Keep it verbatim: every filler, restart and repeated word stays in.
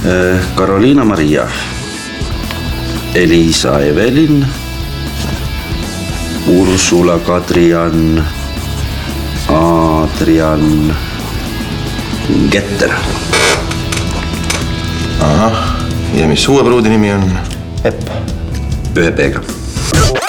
Karoliina Maria, Elisa Evelin, Ursula Kadrian, Adrian Getter. Ahah, ja mis uue pruudi nimi on? Epp. Ühe peega.